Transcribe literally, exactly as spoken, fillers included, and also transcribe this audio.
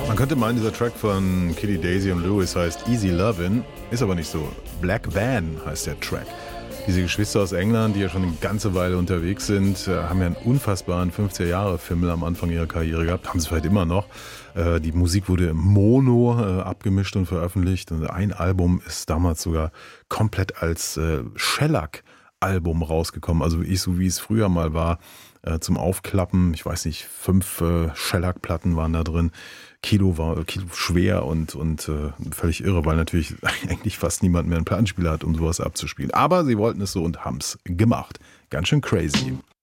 Man könnte meinen, dieser Track von Kitty, Daisy und Lewis heißt Easy Lovin', ist aber nicht so. Black Van heißt der Track. Diese Geschwister aus England, die ja schon eine ganze Weile unterwegs sind, haben ja einen unfassbaren fünfziger-Jahre-Film am Anfang ihrer Karriere gehabt, haben sie vielleicht immer noch. Die Musik wurde im Mono abgemischt und veröffentlicht und ein Album ist damals sogar komplett als Shellac-Album rausgekommen, also ich, so wie es früher mal war, zum Aufklappen. Ich weiß nicht, fünf Shellac-Platten waren da drin. Kilo war Kilo schwer und, und äh, völlig irre, weil natürlich eigentlich fast niemand mehr einen Plattenspieler hat, um sowas abzuspielen. Aber sie wollten es so und haben es gemacht. Ganz schön crazy.